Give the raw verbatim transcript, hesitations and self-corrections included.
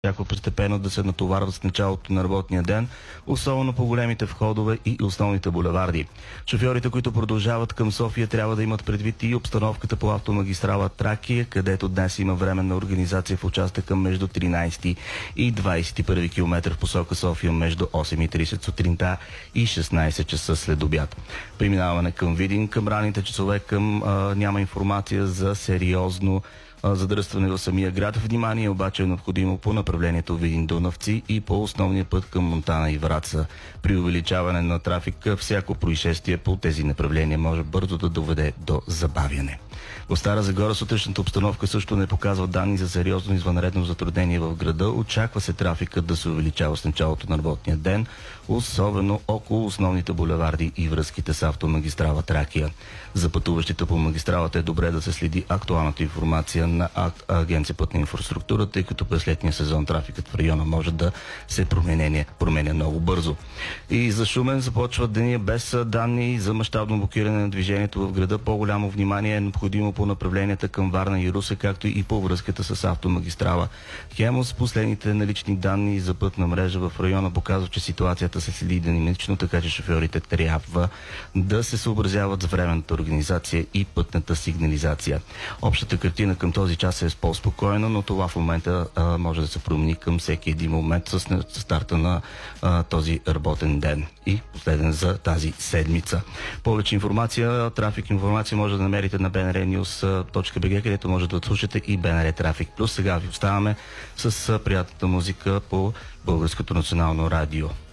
Всяко постепенно да се натоварват с началото на работния ден, особено по големите входове и основните булеварди. Шофьорите, които продължават към София, трябва да имат предвид и обстановката по автомагистрала Тракия, където днес има временна организация в участъка между тринайсети и двайсет и първи километър в посока София между осем и трийсет сутринта и шестнайсет часа след обяд. Преминаване към Видин, към ранните часове, към а, няма информация за сериозно задръстване в самия град. Внимание обаче е необходимо по направлението Видин-Дунавци и по основния път към Монтана и Враца. При увеличаване на трафика всяко происшествие по тези направления може бързо да доведе до забавяне. В Стара Загора сутрешната обстановка също не показва данни за сериозно извънредно затруднение в града. Очаква се трафикът да се увеличава с началото на работния ден, особено около основните булеварди и връзките с автомагистрала Тракия. За пътуващите по магистралата е добре да се следи актуалната информация на Агенция пътна инфраструктура, тъй като през летния сезон трафикът в района може да се променя, променя много бързо. И за Шумен започва деня без данни за мащабно блокиране на движението в града. По-голямо внимание е необходимо по направленията към Варна и Русе, както и по връзката с автомагистрала Хемус. Последните налични данни за пътна мрежа в района показват, че ситуацията се следи динамично, така че шофьорите трябва да се съобразяват с временната организация и пътната сигнализация. Общата картина към този час е по-спокойна, но това в момента а, може да се промени към всеки един момент с старта на а, този работен ден и последен за тази седмица. Повече информация, трафик информация може да намерите на би ен ар нюз точка би джи, където може да слушате и Би Ен Ар Трафик Плюс. Сега ви оставаме с приятната музика по Българското национално радио.